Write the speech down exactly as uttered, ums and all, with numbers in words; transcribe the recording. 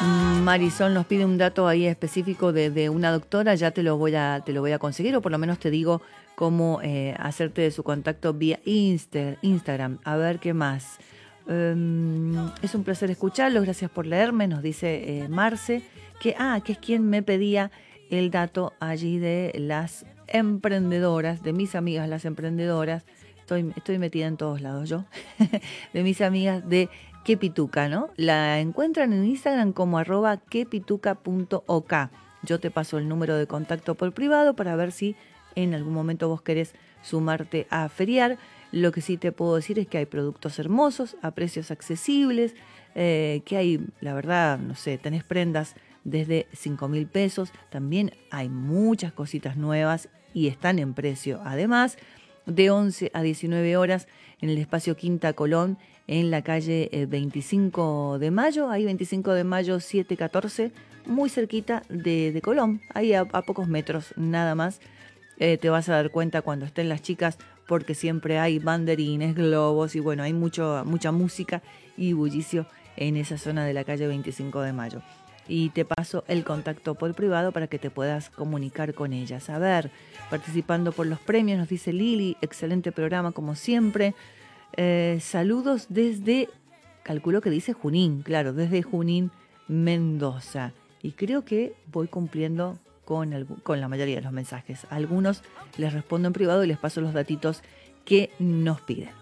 Marisol nos pide un dato ahí específico de, de una doctora, ya te lo voy a, te lo voy a conseguir, o por lo menos te digo cómo eh, hacerte de su contacto vía Insta, Instagram. A ver qué más. Um, es un placer escucharlos, gracias por leerme, nos dice eh, Marce, que, ah, que es quien me pedía el dato allí de las emprendedoras, de mis amigas las emprendedoras. Estoy, estoy metida en todos lados yo, de mis amigas de Quepituca, ¿no? La encuentran en Instagram como arroba quepituca punto ok. Yo te paso el número de contacto por privado para ver si en algún momento vos querés sumarte a feriar. Lo que sí te puedo decir es que hay productos hermosos, a precios accesibles, eh, que hay, la verdad, no sé, tenés prendas desde cinco mil pesos. También hay muchas cositas nuevas y están en precio. Además, de once a diecinueve horas en el espacio Quinta Colón, en la calle veinticinco de mayo, ahí veinticinco de mayo setecientos catorce, muy cerquita de, de Colón, ahí a, a pocos metros nada más. Eh, te vas a dar cuenta cuando estén las chicas, porque siempre hay banderines, globos y bueno, hay mucho, mucha música y bullicio en esa zona de la calle veinticinco de mayo. Y te paso el contacto por privado para que te puedas comunicar con ellas. A ver, participando por los premios, nos dice Lili, excelente programa como siempre. Eh, saludos desde, calculo que dice Junín, claro, desde Junín, Mendoza. Y creo que voy cumpliendo con, el, con la mayoría de los mensajes. A algunos les respondo en privado y les paso los datitos que nos piden.